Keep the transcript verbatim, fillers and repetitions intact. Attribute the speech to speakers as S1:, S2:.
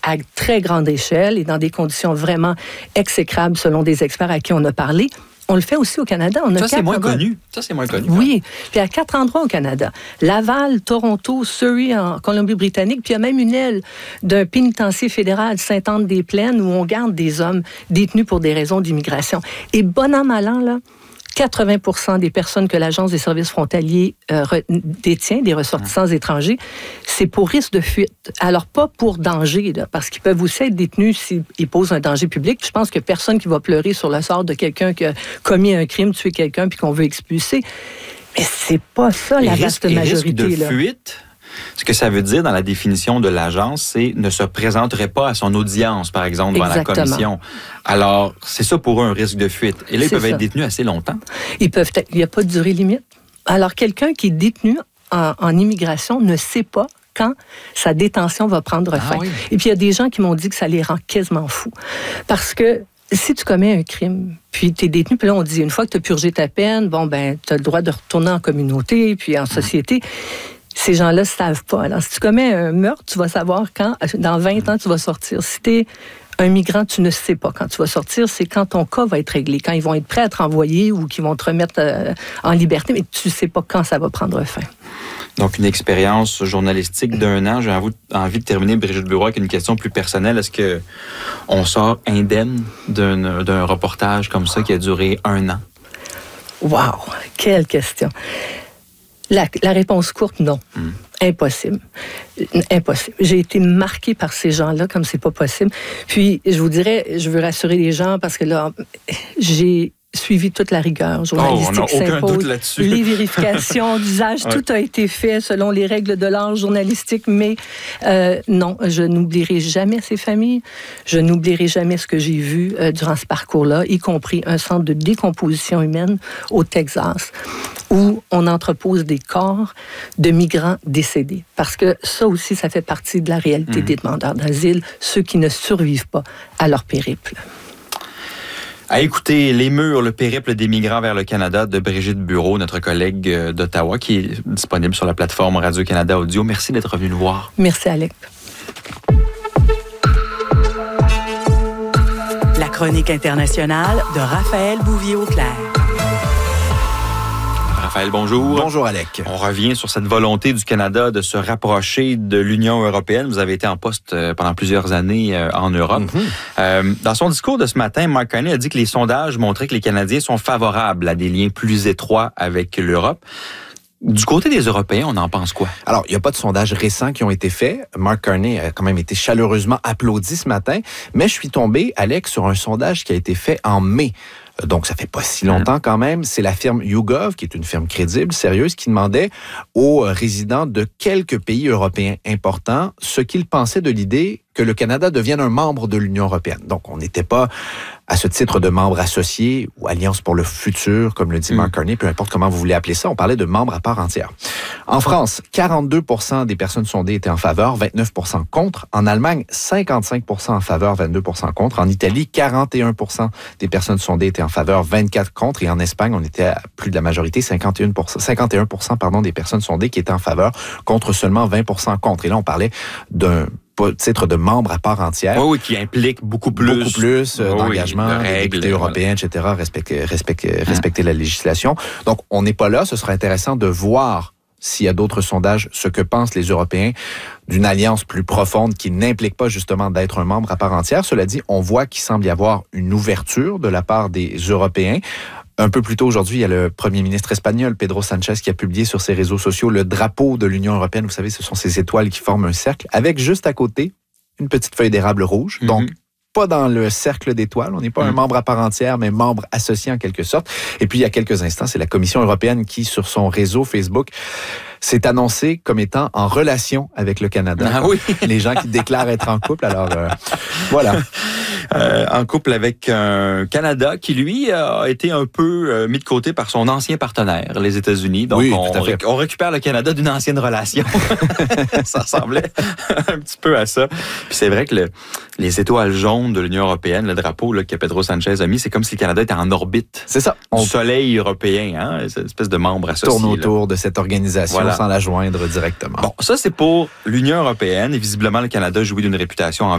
S1: à très grande échelle et dans des conditions vraiment exécrables selon des experts à qui on a parlé. On le fait aussi au Canada. On a
S2: ça, c'est moins
S1: endroits.
S2: connu. Ça, c'est moins connu.
S1: Oui. Puis à quatre endroits au Canada. Laval, Toronto, Surrey en Colombie-Britannique. Puis il y a même une aile d'un pénitencier fédéral, Sainte-Anne-des-Plaines, où on garde des hommes détenus pour des raisons d'immigration. Et bon an, mal an, là, quatre-vingts pour cent des personnes que l'Agence des services frontaliers euh, re- détient, des ressortissants mmh. étrangers, c'est pour risque de fuite. Alors, pas pour danger, là, parce qu'ils peuvent aussi être détenus s'ils posent un danger public. Puis je pense que personne qui va pleurer sur le sort de quelqu'un qui a commis un crime, tué quelqu'un, puis qu'on veut expulser. Mais c'est pas ça, la vaste majorité.
S2: Risque de
S1: là.
S2: fuite, ce que ça veut dire dans la définition de l'agence, c'est ne se présenterait pas à son audience, par exemple, devant Exactement. la commission. Alors, c'est ça pour eux un risque de fuite. Et là, ils c'est peuvent ça. être détenus assez longtemps. Ils
S1: peuvent être, il n'y a pas de durée limite. Alors, quelqu'un qui est détenu en, en immigration ne sait pas quand sa détention va prendre ah, fin. Oui. Et puis, il y a des gens qui m'ont dit que ça les rend quasiment fous. Parce que si tu commets un crime, puis tu es détenu, puis là, on dit, une fois que tu as purgé ta peine, bon, ben, tu as le droit de retourner en communauté, puis en société. Mmh. Ces gens-là ne savent pas. Alors, si tu commets un meurtre, tu vas savoir quand, dans vingt ans, tu vas sortir. Si tu es un migrant, tu ne sais pas quand tu vas sortir. C'est quand ton cas va être réglé, quand ils vont être prêts à te renvoyer ou qu'ils vont te remettre euh, en liberté, mais tu ne sais pas quand ça va prendre fin.
S2: Donc, une expérience journalistique d'un an. J'ai envie de terminer, Brigitte Bureau, avec une question plus personnelle. Est-ce qu'on sort indemne d'un, d'un reportage comme ça qui a duré un an? Wow!
S1: Quelle question! La, la réponse courte, non. Mm. Impossible. Impossible. J'ai été marquée par ces gens-là comme c'est pas possible. Puis, je vous dirais, je veux rassurer les gens parce que là, j'ai suivi toute la rigueur journalistique
S2: oh, on n'a aucun
S1: s'impose.
S2: doute là-dessus.
S1: Les vérifications d'usage, ouais. Tout a été fait selon les règles de l'art journalistique, mais euh, non, je n'oublierai jamais ces familles. Je n'oublierai jamais ce que j'ai vu euh, durant ce parcours-là, y compris un centre de décomposition humaine au Texas, où on entrepose des corps de migrants décédés. Parce que ça aussi, ça fait partie de la réalité mmh. des demandeurs d'asile, ceux qui ne survivent pas à leur périple.
S2: À écouter Les Murs, le périple des migrants vers le Canada de Brigitte Bureau, notre collègue d'Ottawa, qui est disponible sur la plateforme Radio-Canada Audio. Merci d'être venu nous voir.
S1: Merci, Alec.
S3: La chronique internationale de Raphaël Bouvier-Auclair.
S2: Raphaël, bonjour.
S4: Bonjour, Alec.
S2: On revient sur cette volonté du Canada de se rapprocher de l'Union européenne. Vous avez été en poste pendant plusieurs années en Europe. Mm-hmm. Euh, dans son discours de ce matin, Mark Carney a dit que les sondages montraient que les Canadiens sont favorables à des liens plus étroits avec l'Europe. Du côté des Européens, on en pense quoi?
S4: Alors, il n'y a pas de sondages récents qui ont été faits. Mark Carney a quand même été chaleureusement applaudi ce matin. Mais je suis tombé, Alex, sur un sondage qui a été fait en mai. Donc, ça fait pas si longtemps quand même. C'est la firme YouGov, qui est une firme crédible, sérieuse, qui demandait aux résidents de quelques pays européens importants ce qu'ils pensaient de l'idée que le Canada devienne un membre de l'Union européenne. Donc, on n'était pas à ce titre de membre associé ou alliance pour le futur, comme le dit mmh. Mark Carney, peu importe comment vous voulez appeler ça, on parlait de membre à part entière. En France, quarante-deux pour cent des personnes sondées étaient en faveur, vingt-neuf pour cent contre. En Allemagne, cinquante-cinq pour cent en faveur, vingt-deux pour cent contre. En Italie, quarante et un pour cent des personnes sondées étaient en faveur, vingt-quatre contre. Et en Espagne, on était à plus de la majorité, cinquante et un pour cent, cinquante et un pour cent pardon, des personnes sondées qui étaient en faveur, contre seulement vingt pour cent contre. Et là, on parlait d'un titre de membre à part entière.
S2: Oui, oui, qui implique beaucoup plus.
S4: Beaucoup plus euh,
S2: oui,
S4: d'engagement,
S2: de règles,
S4: des députés européens, et cetera, respecter, respecter, respecter la législation. Donc, on n'est pas là. Ce sera intéressant de voir s'il y a d'autres sondages, ce que pensent les Européens d'une alliance plus profonde qui n'implique pas justement d'être un membre à part entière. Cela dit, on voit qu'il semble y avoir une ouverture de la part des Européens. Un peu plus tôt aujourd'hui, il y a le premier ministre espagnol, Pedro Sanchez, qui a publié sur ses réseaux sociaux le drapeau de l'Union européenne. Vous savez, ce sont ces étoiles qui forment un cercle, avec juste à côté une petite feuille d'érable rouge. Mm-hmm. Donc, pas dans le cercle d'étoiles. On n'est pas mmh. un membre à part entière, mais membre associé en quelque sorte. Et puis, il y a quelques instants, c'est la Commission européenne qui, sur son réseau Facebook, s'est annoncé comme étant en relation avec le Canada.
S2: Ah oui.
S4: Les gens qui déclarent être en couple. Alors, euh, voilà.
S2: Euh, en couple avec un Canada qui, lui, a été un peu euh, mis de côté par son ancien partenaire, les États-Unis. Donc,
S4: oui,
S2: on, ré- on récupère le Canada d'une ancienne relation. Ça ressemblait un petit peu à ça. Puis c'est vrai que le, les étoiles jaunes de l'Union européenne, le drapeau là, que Pedro Sanchez a mis, c'est comme si le Canada était en orbite.
S4: C'est ça.
S2: On... Du soleil européen, hein, cette espèce de membre associé.
S4: Tourne autour là. de cette organisation. Voilà. Sans la joindre directement.
S2: Bon, ça, c'est pour l'Union européenne. Et visiblement, le Canada jouit d'une réputation